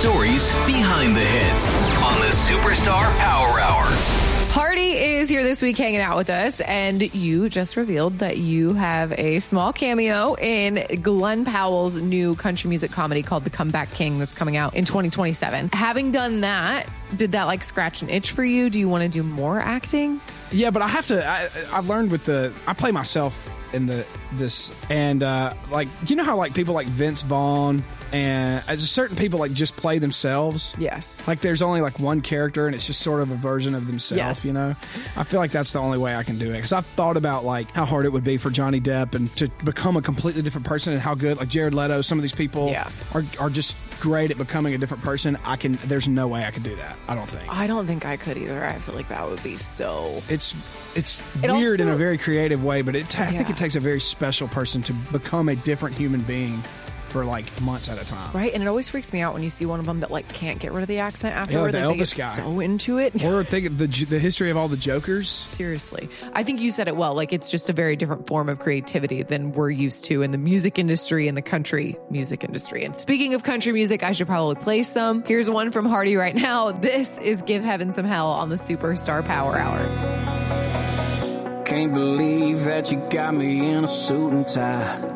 stories behind the hits on the Superstar Power Hour. Hardy is here this week hanging out with us, and you just revealed that you have a small cameo in Glenn Powell's new country music comedy called The Comeback King that's coming out in 2027. Having done that, did that like scratch an itch for you? Do you want to do more acting? Yeah, but I have to. I've learned with I play myself in this, and like, you know how like people like Vince Vaughn and just certain people like just play themselves. Yes. Like there's only like one character, and it's just sort of a version of themselves. Yes. You know, I feel like that's the only way I can do it, because I've thought about like how hard it would be for Johnny Depp and to become a completely different person, and how good like Jared Leto. Some of these people are just great at becoming a different person. There's no way I could do that. I don't think. I don't think I could either. I feel like that would be so. It's weird in a very creative way, but I think it takes a very special person to become a different human being for like months at a time. Right, and it always freaks me out when you see one of them that like can't get rid of the accent afterward. Yeah, like the Elvis guy. So into it. Or think of the history of all the Jokers. Seriously. I think you said it well. Like, it's just a very different form of creativity than we're used to in the music industry and the country music industry. And speaking of country music, I should probably play some. Here's one from Hardy right now. This is Give Heaven Some Hell on the Superstar Power Hour. Can't believe that you got me in a suit and tie.